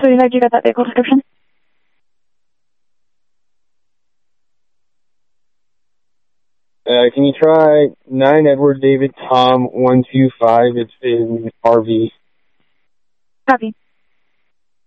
So you got that vehicle description? Can you try 9 Edward David Tom 125? It's in RV. Copy.